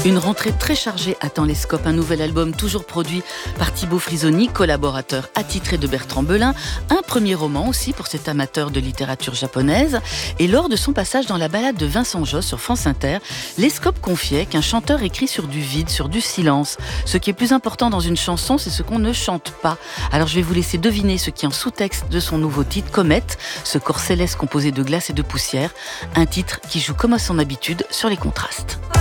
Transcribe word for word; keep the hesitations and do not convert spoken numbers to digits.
Une rentrée très chargée attend les Scopes, un nouvel album toujours produit par Thibaut Frisoni, collaborateur attitré de Bertrand Belin, un premier roman aussi pour cet amateur de littérature japonaise. Et lors de son passage dans la balade de Vincent Josse sur France Inter, les Scopes confiaient qu'un chanteur écrit sur du vide, sur du silence. Ce qui est plus important dans une chanson, c'est ce qu'on ne chante pas. Alors je vais vous laisser deviner ce qui est en sous-texte de son nouveau titre, Comète, ce corps céleste composé de glace et de poussière, un titre qui joue comme à son habitude sur les contrastes.